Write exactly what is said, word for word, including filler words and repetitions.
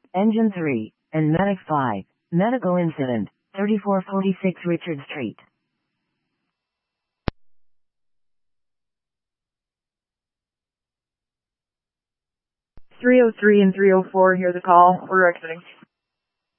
Engine three, and Medic five. Medical incident, thirty-four forty-six Richard Street. three oh three and three oh four, hear the call. We're exiting.